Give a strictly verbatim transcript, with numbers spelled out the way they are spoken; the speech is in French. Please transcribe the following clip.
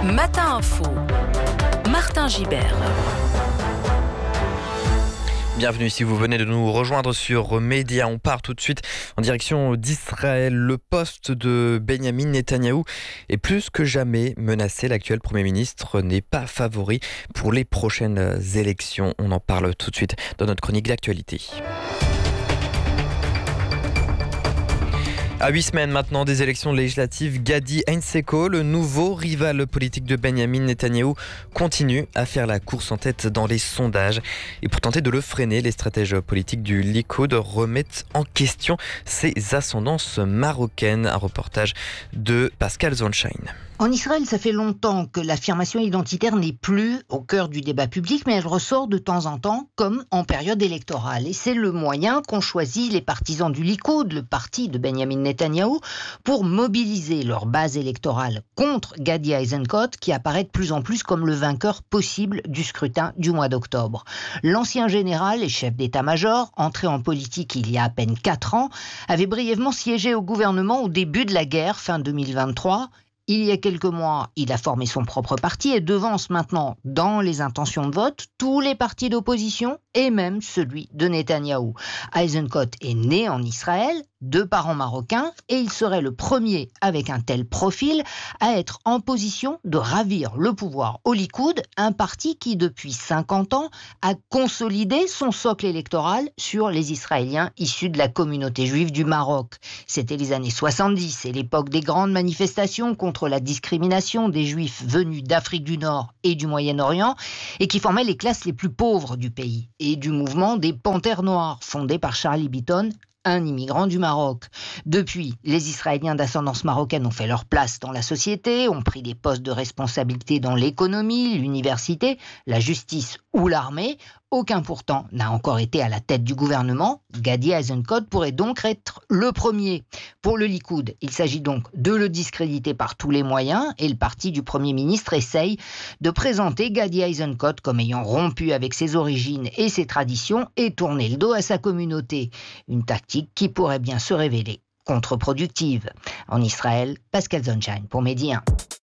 Matin Info, Martin Gibert. Bienvenue si vous venez de nous rejoindre sur Média. On part tout de suite en direction d'Israël. Le poste de Benyamin Netanyahou est plus que jamais menacé. L'actuel Premier ministre n'est pas favori pour les prochaines élections. On en parle tout de suite dans notre chronique d'actualité. À huit semaines maintenant des élections législatives, Gadi Eisenkot, le nouveau rival politique de Benyamin Netanyahou, continue à faire la course en tête dans les sondages. Et pour tenter de le freiner, les stratèges politiques du Likoud remettent en question ses ascendances marocaines. Un reportage de Pascal Zonshine. En Israël, ça fait longtemps que l'affirmation identitaire n'est plus au cœur du débat public, mais elle ressort de temps en temps, comme en période électorale. Et c'est le moyen qu'ont choisi les partisans du Likoud, le parti de Benyamin Netanyahou, pour mobiliser leur base électorale contre Gadi Eisenkot, qui apparaît de plus en plus comme le vainqueur possible du scrutin du mois d'octobre. L'ancien général et chef d'état-major, entré en politique il y a à peine quatre ans, avait brièvement siégé au gouvernement au début de la guerre, fin deux mille vingt-trois. Il y a quelques mois, il a formé son propre parti et devance maintenant, dans les intentions de vote, tous les partis d'opposition et même celui de Netanyahou. Eisenkot est né en Israël, de parents marocains, et il serait le premier, avec un tel profil, à être en position de ravir le pouvoir au Likoud, un parti qui, depuis cinquante ans, a consolidé son socle électoral sur les Israéliens issus de la communauté juive du Maroc. C'était les années soixante-dix et l'époque des grandes manifestations contre la discrimination des Juifs venus d'Afrique du Nord et du Moyen-Orient et qui formaient les classes les plus pauvres du pays, et du mouvement des Panthères Noires, fondé par Charlie Bitton, un immigrant du Maroc. Depuis, les Israéliens d'ascendance marocaine ont fait leur place dans la société, ont pris des postes de responsabilité dans l'économie, l'université, la justice ou l'armée. Aucun pourtant n'a encore été à la tête du gouvernement. Gadi Eisenkot pourrait donc être le premier. Pour le Likoud, il s'agit donc de le discréditer par tous les moyens et le parti du Premier ministre essaye de présenter Gadi Eisenkot comme ayant rompu avec ses origines et ses traditions et tourné le dos à sa communauté. Une tactique qui pourrait bien se révéler contre-productive. En Israël, Pascal Zonshine pour Média un.